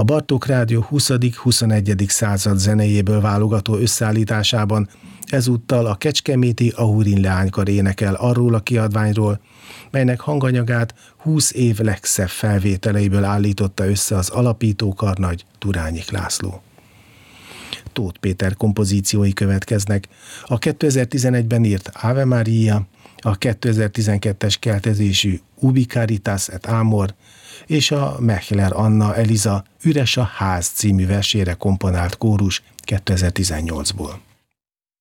A Bartók Rádió 20.-21. század zenéjéből válogató összeállításában ezúttal a kecskeméti Ahurin leánykar énekel arról a kiadványról, melynek hanganyagát 20 év legszebb felvételeiből állította össze az alapítókarnagy Turányik László. Tóth Péter kompozíciói következnek, a 2011-ben írt Ave Maria, a 2012-es keltezésű Ubi Caritas et Amor és a Mechler Anna Eliza Üres a ház című versére komponált kórus 2018-ból.